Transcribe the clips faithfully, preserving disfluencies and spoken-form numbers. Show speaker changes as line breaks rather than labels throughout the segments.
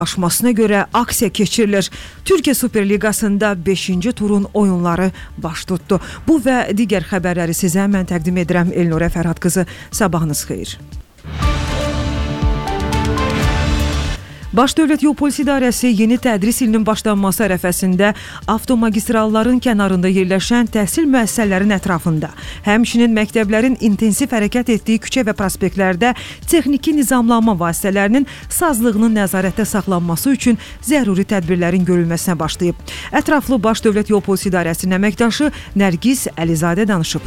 Aşmasına görə aksiya keçirilir. Türkiyə Super Liqasında beşinci turun oyunları baş tutdu. Bu və digər xəbərləri sizə mən təqdim edirəm. Elnurə Fərhad qızı, sabahınız xeyir. Baş Dövlət Yol Polisi İdarəsi yeni tədris ilinin başlanması ərəfəsində avtomagistralların kənarında yerləşən təhsil müəssisələrinin ətrafında, həmçinin məktəblərin intensiv hərəkət etdiyi küçə və prospektlərdə texniki nizamlanma vasitələrinin sazlığının nəzarətdə saxlanması üçün zəruri tədbirlərin görülməsinə başlayıb. Ətraflı Baş Dövlət Yol Polisi İdarəsinin əməkdaşı Nərgiz Əlizadə danışıb.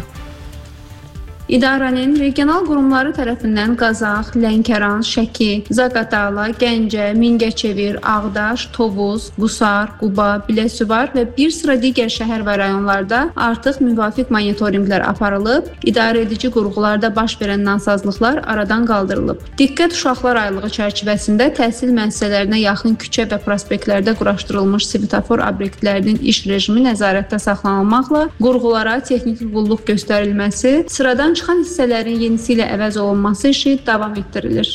İdarənin regional qurumları tərəfindən Qazax, Lənkəran, Şəki, Zaqatala, Gəncə, Mingəçevir, Ağdaş, Tovuz, Qusar, Quba, Biləsuvar və bir sıra digər şəhər və rayonlarda artıq müvafiq monitorinqlər aparılıb, idarə edici qurğularda baş verən nasazlıqlar aradan qaldırılıb. Diqqət uşaqlar aylığı çərçivəsində təhsil müəssisələrinə yaxın küçə və prospektlərdə quraşdırılmış svetofor obyektlərinin iş rejimi nəzarətdə saxlanılmaqla qurğulara texniki qulluq göstərilməsi, sıradan çıxan hissələrin yenisi ilə əvəz olunması işi davam etdirilir.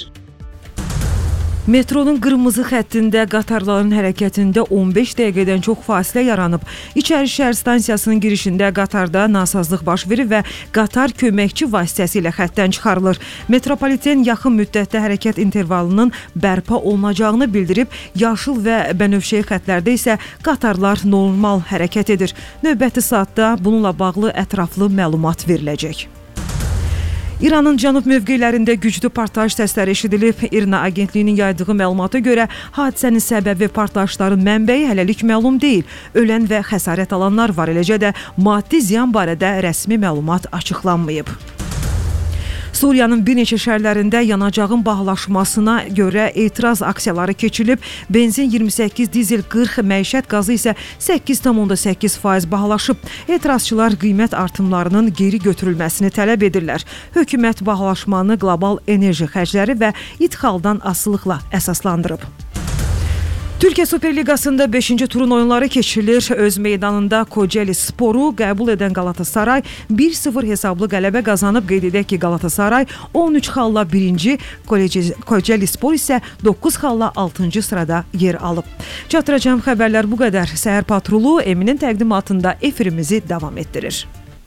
Metronun qırmızı xəttində qatarların hərəkətində on beş dəqiqədən çox fasilə yaranıb. İçəri şəhər stansiyasının girişində qatarda nasazlıq baş verir və qatar köməkçi vasitəsilə xəttdən çıxarılır. Metropoliten yaxın müddətdə hərəkət intervalının bərpa olunacağını bildirib, yaşıl və bənövşəyi xətlərdə isə qatarlar normal hərəkət edir. Növbəti saatda bununla bağlı ətraflı məlumat veriləcək. İranın cənub mövqelərində güclü partlayış səsləri eşidilib. İRNA agentliyinin yaydığı məlumata görə hadisənin səbəbi partlayışların mənbəyi hələlik məlum deyil. Ölən və xəsarət alanlar var, eləcə də maddi ziyan barədə rəsmi məlumat açıqlanmayıb. Suriyanın bir neçə şəhərlərində yanacağın bahalaşmasına görə etiraz aksiyaları keçirilib. Benzin iyirmi səkkiz, dizel qırx, məişət qazı isə səkkiz tam onda səkkiz faiz bahalaşıb. Etirazçılar qiymət artımlarının geri götürülməsini tələb edirlər. Hökumət bahalaşmanı qlobal enerji xərcləri və idxaldan asılıqla əsaslandırıb. Türkiyə Super Liqasında beşinci turun oyunları keçirilir. Öz meydanında Kocaeli Sporu qəbul edən Galatasaray bir sıfır hesablı qələbə qazanıb. Qeyd edək ki, Galatasaray on üç xalla birinci, Kocaeli Spor isə doqquz xalla altıncı sırada yer alıb. Çatdıracağım xəbərlər bu qədər. Səhər Patrulu Eminin təqdimatında efirimizi davam etdirir.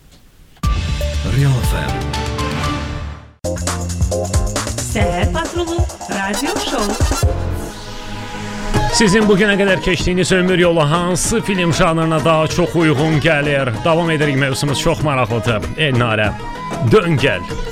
Real F M
Səhər Patrulu Radio Show.
Sizin bugünə qədər keçdiyiniz ömür yolu hansı film janrına daha çox uyğun gəlir? Davam edirik, mövzumuz çox maraqlıdır. Elnarə, dön gəl.